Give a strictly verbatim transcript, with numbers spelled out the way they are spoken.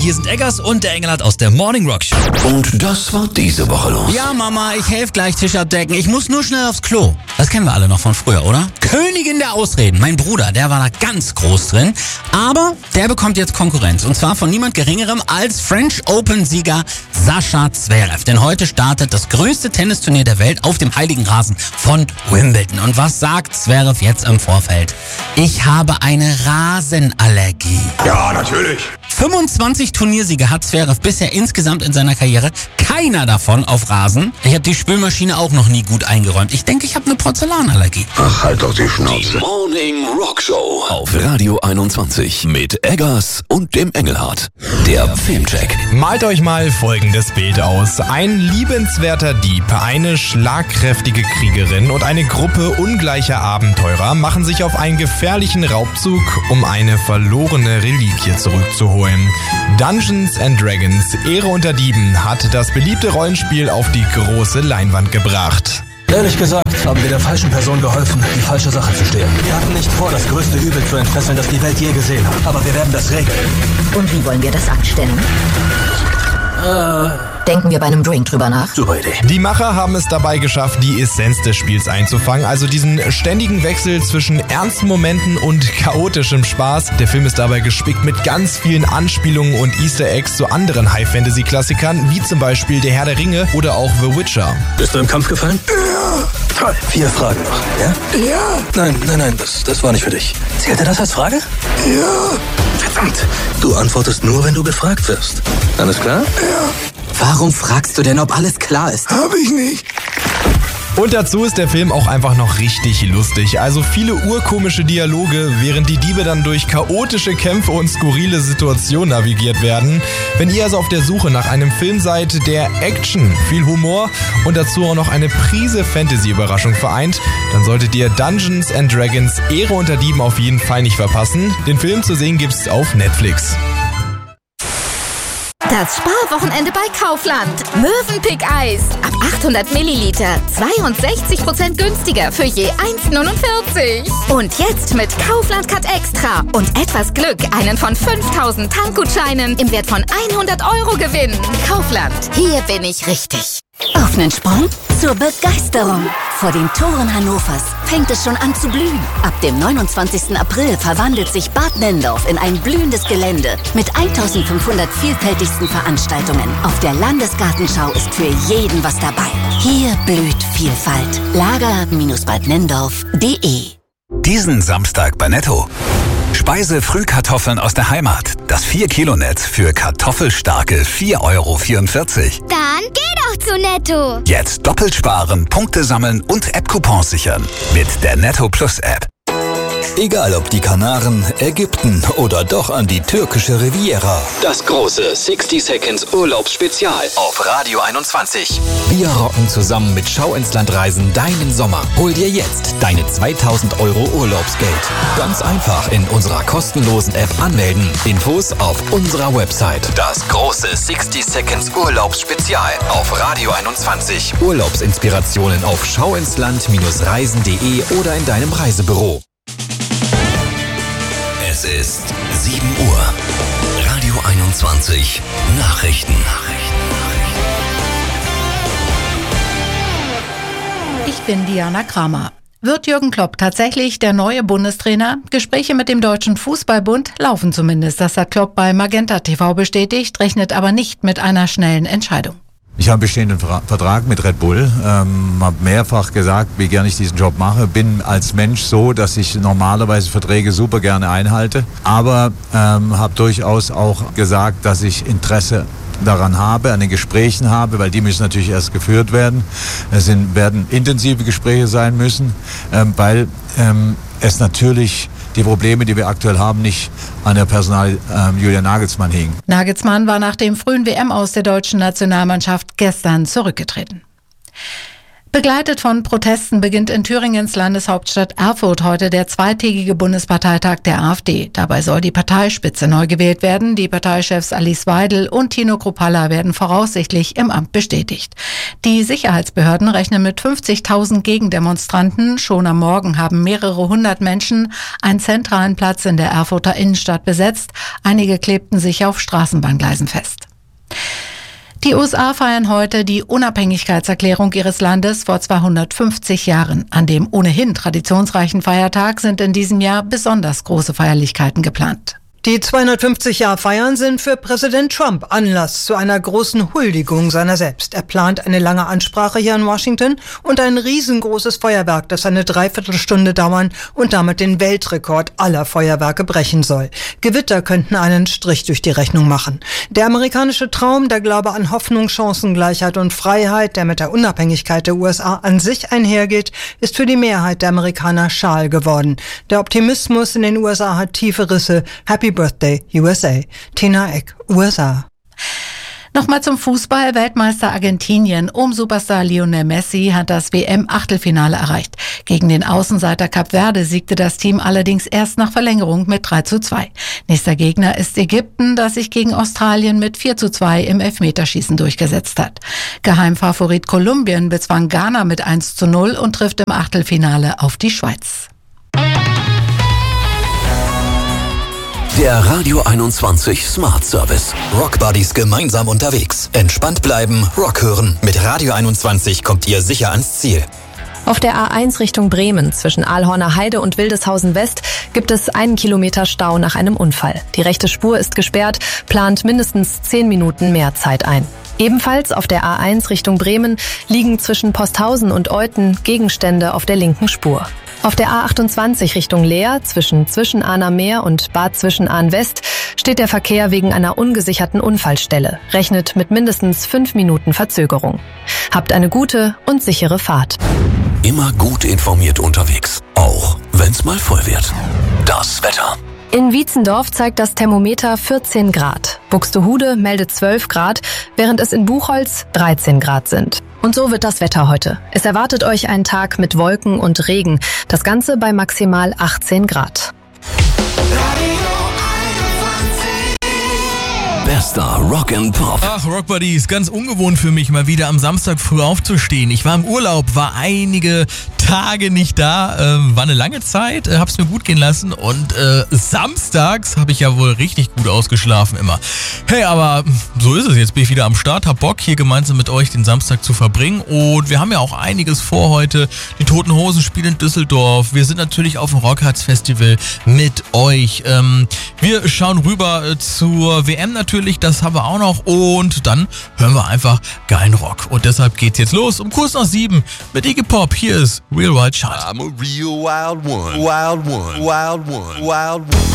hier sind Eggers und der Engelhardt aus der Morning Rock Show. Und das war diese Woche los. Ja, Mama, ich helfe gleich Tisch abdecken. Ich muss nur schnell aufs Klo. Das kennen wir alle noch von früher, oder? Königin der Ausreden. Mein Bruder, der war da ganz groß drin. Aber der bekommt jetzt Konkurrenz. Und zwar von niemand Geringerem als French Open-Sieger Sascha Zverev. Denn heute startet das größte Tennisturnier der Welt auf dem heiligen Rasen von Wimbledon. Und was sagt Zverev jetzt im Vorfeld? Ich habe eine Rasenallergie. Ja, natürlich. fünfundzwanzig Turniersiege hat Zverev bisher insgesamt in seiner Karriere. Keiner davon auf Rasen. Ich habe die Spülmaschine auch noch nie gut eingeräumt. Ich denke, ich habe eine Porzellanallergie. Ach, halt doch die Schnauze. Die Morning Rock Show Auf Radio einundzwanzig mit Eggers und dem Engelhardt. Der Filmcheck. Malt euch mal folgendes Bild aus. Ein liebenswerter Dieb, eine schlagkräftige Kriegerin und eine Gruppe ungleicher Abenteurer machen sich auf einen gefährlichen Raubzug, um eine verlorene Reliquie zurückzuholen. Dungeons and Dragons, Ehre unter Dieben, hat das beliebte Rollenspiel auf die große Leinwand gebracht. Ehrlich gesagt haben wir der falschen Person geholfen, die falsche Sache zu stehlen. Wir hatten nicht vor, das größte Übel zu entfesseln, das die Welt je gesehen hat. Aber wir werden das regeln. Und wie wollen wir das anstellen? Äh... Denken wir bei einem Drink drüber nach? Super Idee. Die Macher haben es dabei geschafft, die Essenz des Spiels einzufangen, also diesen ständigen Wechsel zwischen ernsten Momenten und chaotischem Spaß. Der Film ist dabei gespickt mit ganz vielen Anspielungen und Easter Eggs zu anderen High-Fantasy-Klassikern, wie zum Beispiel Der Herr der Ringe oder auch The Witcher. Bist du im Kampf gefallen? Ja. Toll. Vier Fragen noch, ja? Ja. Nein, nein, nein, das, das war nicht für dich. Zählte das als Frage? Ja. Verdammt. Du antwortest nur, wenn du gefragt wirst. Alles klar? Ja. Warum fragst du denn, ob alles klar ist? Hab ich nicht. Und dazu ist der Film auch einfach noch richtig lustig. Also viele urkomische Dialoge, während die Diebe dann durch chaotische Kämpfe und skurrile Situationen navigiert werden. Wenn ihr also auf der Suche nach einem Film seid, der Action, viel Humor und dazu auch noch eine Prise Fantasy-Überraschung vereint, dann solltet ihr Dungeons and Dragons Ehre unter Dieben auf jeden Fall nicht verpassen. Den Film zu sehen gibt's auf Netflix. Das Sparwochenende bei Kaufland. Mövenpick-Eis. Ab achthundert Milliliter. zweiundsechzig Prozent günstiger für je eins neunundvierzig. Und jetzt mit Kaufland Cut Extra. Und etwas Glück einen von fünftausend Tankgutscheinen im Wert von hundert Euro gewinnen. Kaufland. Hier bin ich richtig. Auf nen Sprung zur Begeisterung. Vor den Toren Hannovers fängt es schon an zu blühen. Ab dem neunundzwanzigsten April verwandelt sich Bad Nendorf in ein blühendes Gelände mit eintausendfünfhundert vielfältigsten Veranstaltungen. Auf der Landesgartenschau ist für jeden was dabei. Hier blüht Vielfalt. lager Bindestrich bad nendorf punkt de Diesen Samstag bei Netto. Speise-Frühkartoffeln aus der Heimat. Das vier Kilo Netz für kartoffelstarke vier Euro vierundvierzig. Dann geh doch zu Netto. Jetzt doppelt sparen, Punkte sammeln und App-Coupons sichern. Mit der Netto Plus App. Egal ob die Kanaren, Ägypten oder doch an die türkische Riviera. Das große sixty Seconds Urlaubsspezial auf Radio einundzwanzig. Wir rocken zusammen mit Schau ins Land Reisen deinen Sommer. Hol dir jetzt deine zweitausend Euro Urlaubsgeld. Ganz einfach in unserer kostenlosen App anmelden. Infos auf unserer Website. Das große sixty Seconds Urlaubsspezial auf Radio einundzwanzig. Urlaubsinspirationen auf schauinsland Reisen punkt de oder in deinem Reisebüro. Es ist sieben Uhr. Radio einundzwanzig. Nachrichten. Ich bin Diana Kramer. Wird Jürgen Klopp tatsächlich der neue Bundestrainer? Gespräche mit dem Deutschen Fußballbund laufen zumindest. Das hat Klopp bei Magenta T V bestätigt, rechnet aber nicht mit einer schnellen Entscheidung. Ich habe einen bestehenden Vertrag mit Red Bull, ähm, habe mehrfach gesagt, wie gerne ich diesen Job mache. Bin als Mensch so, dass ich normalerweise Verträge super gerne einhalte, aber ähm, habe durchaus auch gesagt, dass ich Interesse daran habe, an den Gesprächen habe, weil die müssen natürlich erst geführt werden. Es sind, werden intensive Gespräche sein müssen, ähm, weil ähm, es natürlich die Probleme, die wir aktuell haben, nicht an der Personal ähm, Julian Nagelsmann hingen. Nagelsmann war nach dem frühen W M aus der deutschen Nationalmannschaft gestern zurückgetreten. Begleitet von Protesten beginnt in Thüringens Landeshauptstadt Erfurt heute der zweitägige Bundesparteitag der AfD. Dabei soll die Parteispitze neu gewählt werden. Die Parteichefs Alice Weidel und Tino Kruppalla werden voraussichtlich im Amt bestätigt. Die Sicherheitsbehörden rechnen mit fünfzigtausend Gegendemonstranten. Schon am Morgen haben mehrere hundert Menschen einen zentralen Platz in der Erfurter Innenstadt besetzt. Einige klebten sich auf Straßenbahngleisen fest. Die U S A feiern heute die Unabhängigkeitserklärung ihres Landes vor zweihundertfünfzig Jahren. An dem ohnehin traditionsreichen Feiertag sind in diesem Jahr besonders große Feierlichkeiten geplant. Die zweihundertfünfzig-Jahr-Feiern sind für Präsident Trump Anlass zu einer großen Huldigung seiner selbst. Er plant eine lange Ansprache hier in Washington und ein riesengroßes Feuerwerk, das eine Dreiviertelstunde dauern und damit den Weltrekord aller Feuerwerke brechen soll. Gewitter könnten einen Strich durch die Rechnung machen. Der amerikanische Traum, der Glaube an Hoffnung, Chancengleichheit und Freiheit, der mit der Unabhängigkeit der U S A an sich einhergeht, ist für die Mehrheit der Amerikaner schal geworden. Der Optimismus in den U S A hat tiefe Risse. Happy Birthday, U S A. Tina Eck, U S A. Nochmal zum Fußball. Weltmeister Argentinien um Superstar Lionel Messi hat das W M-Achtelfinale erreicht. Gegen den Außenseiter Kap Verde siegte das Team allerdings erst nach Verlängerung mit drei zu zwei. Nächster Gegner ist Ägypten, das sich gegen Australien mit vier zu zwei im Elfmeterschießen durchgesetzt hat. Geheimfavorit Kolumbien bezwang Ghana mit eins zu null und trifft im Achtelfinale auf die Schweiz. Der Radio einundzwanzig Smart Service. Rock Buddies gemeinsam unterwegs. Entspannt bleiben, Rock hören. Mit Radio einundzwanzig kommt ihr sicher ans Ziel. Auf der A eins Richtung Bremen zwischen Aalhorner Heide und Wildeshausen West gibt es einen Kilometer Stau nach einem Unfall. Die rechte Spur ist gesperrt, plant mindestens zehn Minuten mehr Zeit ein. Ebenfalls auf der A eins Richtung Bremen liegen zwischen Posthausen und Euthen Gegenstände auf der linken Spur. Auf der A achtundzwanzig Richtung Leer zwischen Zwischenahner Meer und Bad Zwischenahn West steht der Verkehr wegen einer ungesicherten Unfallstelle. Rechnet mit mindestens fünf Minuten Verzögerung. Habt eine gute und sichere Fahrt. Immer gut informiert unterwegs. Auch wenn's mal voll wird. Das Wetter. In Wietzendorf zeigt das Thermometer vierzehn Grad. Buxtehude meldet zwölf Grad, während es in Buchholz dreizehn Grad sind. Und so wird das Wetter heute. Es erwartet euch ein Tag mit Wolken und Regen. Das Ganze bei maximal achtzehn Grad. Bester Rock and Pop. Ach, Rock Buddies, ganz ungewohnt für mich, mal wieder am Samstag früh aufzustehen. Ich war im Urlaub, war einige Tage nicht da, äh, war eine lange Zeit, äh, hab's mir gut gehen lassen und äh, samstags habe ich ja wohl richtig gut ausgeschlafen immer. Hey, aber so ist es, jetzt bin ich wieder am Start, hab Bock hier gemeinsam mit euch den Samstag zu verbringen und wir haben ja auch einiges vor heute. Die Toten Hosen spielen in Düsseldorf, wir sind natürlich auf dem Rockharz Festival mit euch. Ähm, wir schauen rüber äh, zur W M natürlich, das haben wir auch noch und dann hören wir einfach geilen Rock und deshalb geht's jetzt los um kurz nach sieben mit Iggy Pop. Hier ist Real Wild Child. I'm a real wild one, wild one, wild one, wild one.